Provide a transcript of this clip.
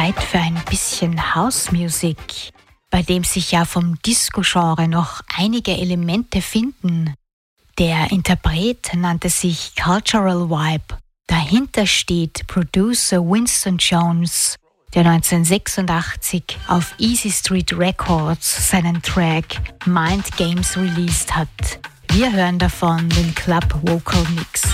Zeit für ein bisschen House-Music, bei dem sich ja vom Disco-Genre noch einige Elemente finden. Der Interpret nannte sich Cultural Vibe. Dahinter steht Producer Winston Jones, der 1986 auf Easy Street Records seinen Track Mind Games released hat. Wir hören davon den Club Vocal Mix.